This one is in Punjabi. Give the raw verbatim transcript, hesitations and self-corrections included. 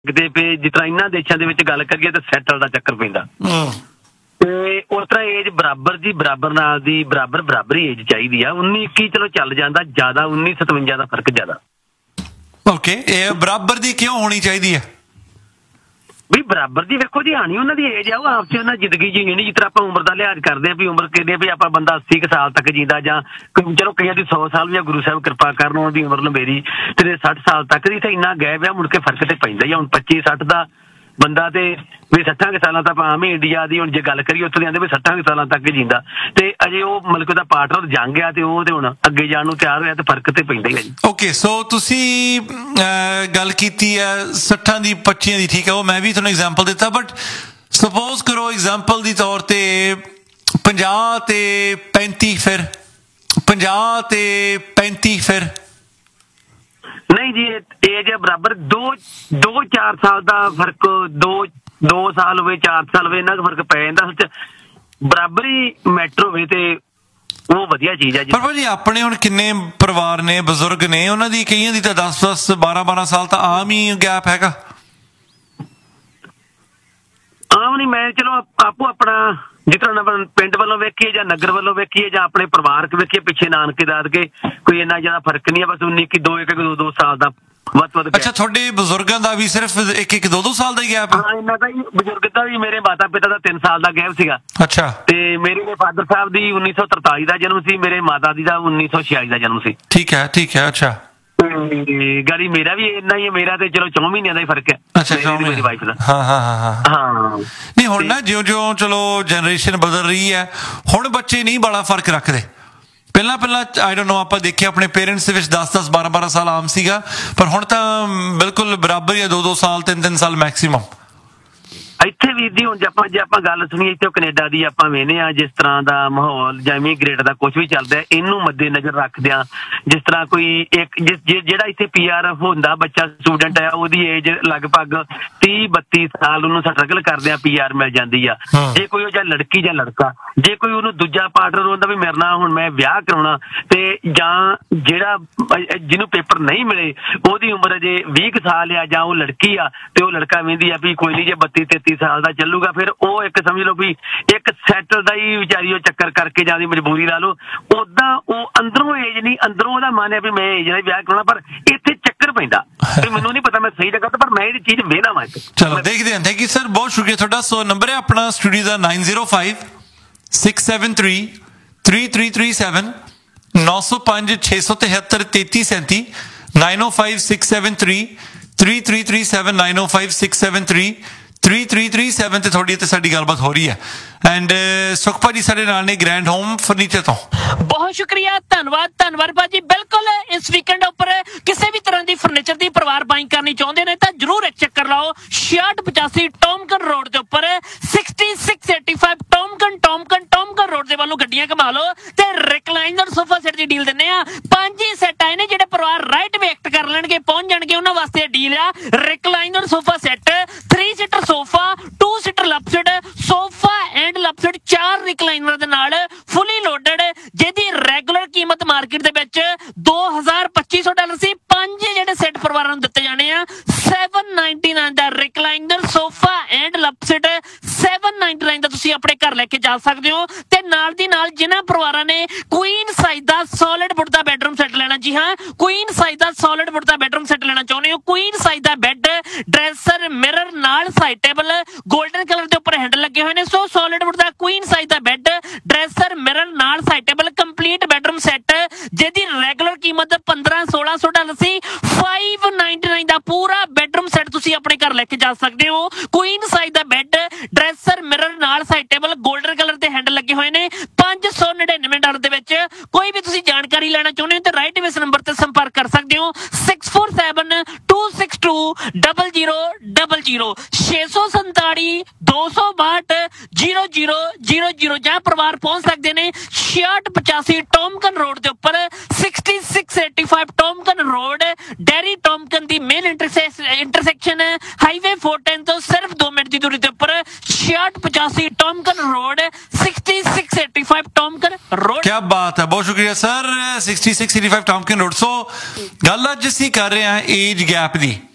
ਤੇ ਫਿਰ ਜਿਸ ਤਰ੍ਹਾਂ ਇਹਨਾਂ ਦੇਸ਼ਾਂ ਦੇ ਵਿੱਚ ਗੱਲ ਕਰੀਏ ਤਾਂ ਸੈਟਲ ਦਾ ਚੱਕਰ ਪੈਂਦਾ ਤੇ ਉਸ ਤਰ੍ਹਾਂ ਏਜ ਬਰਾਬਰ ਦੀ ਬਰਾਬਰ ਨਾਲ ਦੀ ਬਰਾਬਰ ਬਰਾਬਰ ਹੀ ਏਜ ਚਾਹੀਦੀ ਆ। ਉੱਨੀ ਇੱਕੀ ਚਲੋ ਚੱਲ ਜਾਂਦਾ, ਜ਼ਿਆਦਾ ਉੱਨੀ ਸਤਵੰਜਾ ਦਾ ਫਰਕ ਜ਼ਿਆਦਾ। ਓਕੇ, ਇਹ ਬਰਾਬਰ ਦੀ ਕਿਉਂ ਹੋਣੀ ਚਾਹੀਦੀ ਹੈ? ਵੀ ਬਰਾਬਰ ਦੀ ਵੇਖੋ ਜੀ ਹਾਣੀ ਉਹਨਾਂ ਦੀ ਏਜ ਆ, ਉਹ ਆਪਸ ਉਹਨਾਂ ਜ਼ਿੰਦਗੀ ਜੀਣੀ ਨਹੀਂ। ਜਿਸ ਤਰ੍ਹਾਂ ਆਪਾਂ ਉਮਰ ਦਾ ਲਿਹਾਜ਼ ਕਰਦੇ ਆ ਵੀ ਉਮਰ ਕਹਿੰਦੇ ਵੀ ਆਪਾਂ ਬੰਦਾ ਅੱਸੀ ਕੁ ਸਾਲ ਤੱਕ ਜੀਂਦਾ, ਜਾਂ ਚਲੋ ਕਈਆਂ ਦੀ ਸੌ ਸਾਲ ਵੀ ਆ, ਗੁਰੂ ਸਾਹਿਬ ਕਿਰਪਾ ਕਰਨ ਉਹਨਾਂ ਦੀ ਉਮਰ ਲੰਬੇਰੀ ਤੇ ਸੱਠ ਸਾਲ ਤੱਕ ਦੀ। ਇੱਥੇ ਇੰਨਾ ਗੈਪ ਆ, ਮੁੜ ਕੇ ਫਰਕ ਤੇ ਪੈਂਦਾ ਹੀ। ਹੁਣ ਪੱਚੀ ਸੱਠ ਦਾ ਬੰਦਾ ਤੇ ਵੀ ਸੱਠਾਂ ਕੁ ਸਾਲਾਂ ਤੱਕ ਆਮ ਹੀ ਇੰਡੀਆ ਦੀ ਹੁਣ ਜੇ ਗੱਲ ਕਰੀਏ ਉੱਥੇ ਆਂਦੇ ਵੀ ਸੱਠਾਂ ਕੁ ਸਾਲਾਂ ਤੱਕ ਜੀਂਦਾ, ਤੇ ਅਜੇ ਉਹ ਮਤਲਬ ਉਹਦਾ ਪਾਰਟਨਰ ਜੰਗ ਆ ਤੇ ਉਹ ਤੇ ਹੁਣ ਅੱਗੇ ਜਾਣ ਨੂੰ ਤਿਆਰ ਹੋਇਆ, ਤੇ ਫਰਕ ਤੇ ਪੈਂਦਾ ਹੀ ਹੈ ਜੀ। ਓਕੇ, ਸੋ ਤੁਸੀਂ ਗੱਲ ਕੀਤੀ ਹੈ ਸੱਠਾਂ ਦੀ ਪੱਚੀਆਂ ਦੀ, ਠੀਕ ਹੈ, ਉਹ ਮੈਂ ਵੀ ਤੁਹਾਨੂੰ ਐਗਜ਼ਾਮਪਲ ਦਿੱਤਾ। ਬਟ ਸਪੋਜ਼ ਕਰੋ ਐਗਜ਼ਾਮਪਲ ਦੀ ਤੌਰ ਤੇ ਪੰਜਾਹ ਤੇ ਪੈਂਤੀ, ਫਿਰ ਪੰਜਾਹ ਤੇ ਪੈਂਤੀ, ਫਿਰ ਨਹੀਂ ਜੀ ਏਜ ਬਰਾਬਰ ਦੋ ਦੋ ਚਾਰ ਸਾਲ ਦਾ ਫਰਕ, ਦੋ ਦੋ ਸਾਲ ਹੋਵੇ ਚਾਰ ਸਾਲ ਹੋਵੇ ਇੰਨਾ ਕੁ ਫਰਕ ਪੈ ਜਾਂਦਾ। ਬਰਾਬਰ ਹੀ ਮੈਟਰ ਹੋਵੇ ਤੇ ਉਹ ਵਧੀਆ ਚੀਜ਼ ਹੈ ਜੀ। ਪਰ ਭਾਜੀ ਆਪਣੇ ਹੁਣ ਕਿੰਨੇ ਪਰਿਵਾਰ ਨੇ, ਬਜ਼ੁਰਗ ਨੇ, ਉਹਨਾਂ ਦੀ ਕਈਆਂ ਦੀ ਤਾਂ ਦਸ ਦਸ ਬਾਰਾਂ ਬਾਰਾਂ ਸਾਲ ਤਾਂ ਆਮ ਹੀ ਗੈਪ ਹੈਗਾ। ਆਮ ਨਹੀਂ, ਮੈਂ ਚਲੋ ਆਪੋ ਆਪਣਾ ਜਿਸ ਤਰ੍ਹਾਂ ਪਿੰਡ ਵੱਲੋਂ ਵੇਖੀਏ ਜਾਂ ਨਗਰ ਵੱਲੋਂ ਵੇਖੀਏ ਜਾਂ ਆਪਣੇ ਪਰਿਵਾਰਕ ਵੇਖੀਏ, ਪਿੱਛੇ ਨਾਨਕੇ ਦਾਦਕੇ ਕੋਈ ਇੰਨਾ ਜ਼ਿਆਦਾ ਫਰਕ ਨਹੀਂ ਹੈ। ਬਸ ਉੱਨੀ ਇੱਕੀ ਦੋ ਇੱਕ ਦੋ ਦੋ ਸਾਲ ਦਾ ਵੱਧ ਵੱਧ। ਅੱਛਾ, ਤੁਹਾਡੇ ਬਜ਼ੁਰਗਾਂ ਦਾ ਵੀ ਸਿਰਫ ਇੱਕ ਇੱਕ ਦੋ ਦੋ ਸਾਲ ਦਾ ਹੀ ਗੈਪ? ਹਾਂ, ਇਹਨਾਂ ਦਾ ਹੀ ਬਜ਼ੁਰਗ ਦਾ ਵੀ। ਮੇਰੇ ਮਾਤਾ ਪਿਤਾ ਦਾ ਤਿੰਨ ਸਾਲ ਦਾ ਗੈਪ ਸੀਗਾ। ਅੱਛਾ। ਤੇ ਮੇਰੇ ਫਾਦਰ ਸਾਹਿਬ ਦੀ ਉੱਨੀ ਸੌ ਤਰਤਾਲੀ ਦਾ ਜਨਮ ਸੀ, ਮੇਰੇ ਮਾਤਾ ਦੀ ਦਾ ਉੱਨੀ ਸੌ ਛਿਆਲੀ ਦਾ ਜਨਮ ਸੀ। ਠੀਕ ਹੈ, ਠੀਕ ਹੈ। ਅੱਛਾ, ਗਾੜੀ ਮੇਰਾ ਵੀ ਇੰਨਾ ਹੀ ਹੈ, ਮੇਰਾ ਤੇ ਚਲੋ ਚੌ ਮਹੀਨਿਆਂ ਦਾ ਹੀ ਫਰਕ ਹੈ। ਅੱਛਾ, ਮੇਰੀ ਵਾਈਫ ਦਾ। ਹਾਂ ਹਾਂ ਹਾਂ ਹਾਂ ਹਾਂ। ਨਹੀਂ ਹੁਣ ਨਾ ਜਿਉਂ ਜਿਉਂ ਚਲੋ ਜਨਰੇਸ਼ਨ ਬਦਲ ਰਹੀ ਹੈ, ਹੁਣ ਬੱਚੇ ਨਹੀਂ ਬੜਾ ਫਰਕ ਰੱਖਦੇ। ਪਹਿਲਾਂ ਪਹਿਲਾਂ ਆਈ ਡੋਂਟ ਨੋ, ਆਪਾਂ ਦੇਖਿਆ ਆਪਣੇ ਪੇਰੈਂਟਸ ਦੇ ਵਿੱਚ ਦਸ ਦਸ ਬਾਰਾਂ ਬਾਰਾਂ ਸਾਲ ਆਮ ਸੀਗਾ, ਪਰ ਹੁਣ ਤਾਂ ਬਿਲਕੁਲ ਬਰਾਬਰ ਹੀ ਆ, ਦੋ ਦੋ ਸਾਲ ਤਿੰਨ ਤਿੰਨ ਸਾਲ ਮੈਕਸੀਮਮ। ਇੱਥੇ ਵੀ ਦੀ ਹੁਣ ਜੇ ਆਪਾਂ ਜੇ ਆਪਾਂ ਗੱਲ ਸੁਣੀਏ ਇੱਥੇ ਕੈਨੇਡਾ ਦੀ, ਆਪਾਂ ਵੇਖਦੇ ਹਾਂ ਜਿਸ ਤਰ੍ਹਾਂ ਦਾ ਮਾਹੌਲ ਜਾਂ ਇਮੀਗ੍ਰੇਟ ਦਾ ਕੁਛ ਵੀ ਚੱਲਦਾ, ਇਹਨੂੰ ਮੱਦੇ ਨਜ਼ਰ ਰੱਖਦਿਆਂ ਜਿਸ ਤਰ੍ਹਾਂ ਕੋਈ ਇੱਕ ਜਿਹੜਾ ਇੱਥੇ ਪੀ ਆਰ ਹੁੰਦਾ ਬੱਚਾ ਸਟੂਡੈਂਟ ਹੈ, ਉਹਦੀ ਏਜ ਲਗਭਗ ਤੀਹ ਬੱਤੀ ਸਾਲ ਉਹਨੂੰ ਸਟਰਗਲ ਕਰਦਿਆਂ ਪੀ ਆਰ ਮਿਲ ਜਾਂਦੀ ਆ। ਜੇ ਕੋਈ ਉਹ ਜਾਂ ਲੜਕੀ ਜਾਂ ਲੜਕਾ, ਜੇ ਕੋਈ ਉਹਨੂੰ ਦੂਜਾ ਪਾਰਟਨਰ ਹੁੰਦਾ ਵੀ ਮੇਰੇ ਨਾਲ ਹੁਣ ਮੈਂ ਵਿਆਹ ਕਰਾਉਣਾ, ਤੇ ਜਾਂ ਜਿਹੜਾ ਜਿਹਨੂੰ ਪੇਪਰ ਨਹੀਂ ਮਿਲੇ ਉਹਦੀ ਉਮਰ ਅਜੇ ਵੀਹ ਕੁ ਸਾਲ ਆ, ਜਾਂ ਉਹ ਲੜਕੀ ਆ ਤੇ ਉਹ ਲੜਕਾ ਵੇਂਦੀ ਆ ਵੀ ਕੋਈ ਨਹੀਂ ਜੇ ਬੱਤੀ ਤੇਤੀ ਸਾਲ ਦਾ ਚੱਲੂਗਾ, ਫਿਰ ਉਹ ਇੱਕ ਸਮਝ ਲਓ ਵੀ ਇੱਕ ਸੈਟਲ ਦਾ ਹੀ ਵਿਚਾਰੀ ਉਹ ਚੱਕਰ ਕਰਕੇ ਜਾਂ ਦੀ ਮਜਬੂਰੀ ਲਾ ਲਓ। ਓਦਾਂ ਉਹ ਅੰਦਰੋਂ ਏਜ ਨਹੀਂ, ਅੰਦਰੋਂ ਉਹਦਾ ਮਨ ਹੈ ਵੀ ਮੈਂ ਏਜ ਨਾਲ ਵਿਆਹ ਕਰਾਉਣਾ, ਪਰ ਇੱਥੇ ਚੱਕਰ ਪੈਂਦਾ ਤੇ ਮੈਨੂੰ ਨਹੀਂ ਪਤਾ ਮੈਂ ਸਹੀ ਜਗ੍ਹਾ ਤੇ, ਪਰ ਮੈਂ ਇਹ ਚੀਜ਼ ਵੇਖਣਾ ਵਾ। ਚਲੋ ਦੇਖਦੇ ਹਾਂ। ਥੈਂਕ ਯੂ ਸਰ, ਬਹੁਤ ਸ਼ੁਕਰੀਆ ਤੁਹਾਡਾ। ਸੋ ਨੰਬਰ ਹੈ ਆਪਣਾ ਸਟੂਡੀਓ ਦਾ nine zero five six seven three three three three seven, ਨੌ ਸੌ ਪੰਜ ਛੇ ਸੌ ਤਿਹੱਤਰ ਤੇਤੀ ਸੈਂਤੀ, ਨਾਈਨ ਓ five six seven three three three three seven, nine ਓ five six seven three three three three seven ਤੇ ਤੁਹਾਡੀ ਤੇ ਸਾਡੀ ਗੱਲਬਾਤ ਹੋ ਰਹੀ ਹੈ। ਐਂਡ ਸੁਖ ਭਾਜੀ ਸਾਡੇ ਨਾਲ ਨੇ ਗ੍ਰੈਂਡ ਹੋਮ ਫਰਨੀਚਰ ਤੋਂ। ਬਹੁਤ ਸ਼ੁਕਰੀਆ, ਧੰਨਵਾਦ ਧੰਨਵਾਦ ਭਾਜੀ। ਬਿਲਕੁਲ ਇਸ ਵੀਕਐਂਡ ਉੱਪਰ ਕਿਸੇ ਵੀ ਤਰ੍ਹਾਂ ਦੀ ਫਰਨੀਚਰ ਦੀ ਪਰਿਵਾਰ ਬਾਈਂਗ ਕਰਨੀ ਚਾਹੁੰਦੇ ਨੇ ਤਾਂ ਜਰੂਰ ਇੱਕ ਚੱਕਰ ਲਾਓ ਛਿਆਹਠ ਪਚਾਸੀ ਟੌਮਕਨ ਰੋਡ ਦੇ ਉੱਪਰ, sixty six eighty five ਟੌਮਕਨ ਟੌਮਕਨ ਟੌਮਕਨ road ਦੇ ਵੱਲੋਂ ਗੱਡੀਆਂ ਘੁਮਾ ਲਓ ਤੇ ਰਿਕਲਾਈਨਰ ਸੋਫਾ ਸੈਟ ਦੀ ਡੀਲ ਦਿੰਦੇ ਆ। ਪੰਜ ਹੀ ਸੈੱਟ ਆਏ ਨੇ ਜਿਹੜੇ ਪਰਿਵਾਰ ਰਾਈਟ ਵੇ ਐਕਟ ਕਰ ਲੈਣਗੇ, ਪਹੁੰਚ ਜਾਣਗੇ, ਉਹਨਾਂ ਵਾਸਤੇ ਡੀਲ ਆ recliner sofa set, three seater sofa, to seater ਲਪਸਡ sofa and ਲਪਸਡ, ਚਾਰ ਰਿਕਲਾਈਨਰ ਦੇ ਨਾਲ ਫੁੱਲੀ ਲੋਡਡ, ਜਿਹਦੀ ਰੈਗੂਲਰ ਕੀਮਤ ਮਾਰਕੀਟ ਦੇ ਵਿੱਚ ਦੋ ਹਜ਼ਾਰ ਪੱਚੀ ਸੌ ਡਾਲਰ ਸੀ। ਪੰਜ ਜਿਹੜੇ ਸੈੱਟ ਪਰਿਵਾਰਾਂ ਨੂੰ ਦਿੱਤੇ ਜਾਣੇ ਆ seven ninety nine the recliner sofa and ਲਪਸਡ, seven ninety nine ਦਾ ਤੁਸੀਂ ਆਪਣੇ ਘਰ ਲੈ ਕੇ ਜਾ ਸਕਦੇ ਹੋ। ਤੇ ਨਾਲ ਦੀ ਨਾਲ ਜਿਨ੍ਹਾਂ ਪਰਿਵਾਰਾਂ ਨੇ ਕੁਈਨ ਸਾਈਜ਼ ਦਾ ਸੋਲਿਡ ਵੁੱਡ ਦਾ ਬੈਡਰੂਮ ਸੈੱਟ ਲੈਣਾ, ਜੀ ਹਾਂ ਕੁਈਨ ਸਾਈਜ਼ ਦਾ ਸੋਲਿਡ ਵੁੱਡ ਦਾ ਬੈਡਰੂਮ ਸੈੱਟ ਲੈਣਾ ਚਾਹੁੰਦੇ ਹੋ, ਕੁਈਨ ਸਾਈਜ਼ ਦਾ ਬੈੱਡ, ਡਰੈਸਰ, ਮਿਰਰ ਨਾਲ ਸਾਈਡ ਟੇਬਲ, ਗੋਲਡਨ ਕਲਰ ਦੇ ਉੱਪਰ ਹੈਂਡਲ ਲੱਗੇ ਹੋਏ ਨੇ। ਸੋ ਸੋਲਿਡ ਵੁੱਡ ਦਾ ਕੁਈਨ ਸਾਈਜ਼ ਦਾ ਬੈੱਡ, ਡਰੈਸਰ, ਮਿਰਰ ਨਾਲ side table, complete bedroom set, ਜਿਹਦੀ ਰੈਗੂਲਰ ਕੀਮਤ ਪੰਦਰਾਂ ਸੋਲਾਂ ਸੌ ਡਾਲਰ ਸੀ, ਫਾਈਵ ਨਾਈਨਟੀ ਨਾਈਨ ਦਾ ਪੂਰਾ ਬੈਡਰੂਮ ਸੈੱਟ ਤੁਸੀਂ ਆਪਣੇ ਘਰ ਲੈ ਕੇ ਜਾ ਸਕਦੇ ਹੋ। ਕੁਈਨ ਸਾਈਜ਼ ਦਾ ਬੈੱਡ, ਡਰੈਸਰ, ਮਿਰਰ ਨਾਲ ਸਾਈਡ ਟੇਬਲ, ਗੋਲਡਨ ਕਲਰ ਦੇ ਹੈਂਡਲ ਲੱਗੇ ਹੋਏ ਨੇ, ਪੰਜ ਸੌ ਨੜਿਨਵੇਂ ਡਾਲਰ ਦੇ ਵਿੱਚ। ਕੋਈ ਵੀ ਤੁਸੀਂ ਜਾਣਕਾਰੀ ਲੈਣਾ ਚਾਹੁੰਦੇ ਹੋ ਤਾਂ ਰਾਈਟ ਵੇ ਇਸ ਨੰਬਰ ਤੇ ਸੰਪਰਕ ਕਰ ਸਕਦੇ ਹੋ, six four seven two six to double zero double zero, ਛੇ ਸੌ ਸੰਤਾਲੀ ਦੋ ਸੌ ਬਾਹਠ ਜ਼ੀਰੋ ਜ਼ੀਰੋ ਜ਼ੀਰੋ ਜ਼ੀਰੋ, ਜਾਂ ਪਰਿਵਾਰ ਪਹੁੰਚ ਸਕਦੇ ਨੇ ਛਿਆਹਠ ਪਚਾਸੀ ਟੌਮਕਨ ਰੋਡ ਦੇ ਉੱਪਰ, sixty six eighty five ਟੌਮਕਨ road, dairy ਟੌਮਕਨ ਦੀ main intersection highway four ten ਤੋਂ ਸਿਰਫ ਦੋ ਮਿੰਟ ਦੀ ਦੂਰੀ ਦੇ ਉੱਪਰ, ਛਿਆਹਠ ਪਚਾਸੀ ਟੌਮਕਨ road, sixty six eighty five ਟੌਮਕਨ road. ਕਿਆ ਬਾਤ ਹੈ, ਬਹੁਤ ਸ਼ੁਕਰੀਆ sir. Sixty six eighty five ਟੌਮਕਨ road. ਸੋ ਗੱਲ ਅੱਜ ਅਸੀਂ ਕਰ ਰਹੇ ਹਾਂ ਏਜ ਗੈਪ ਦੀ।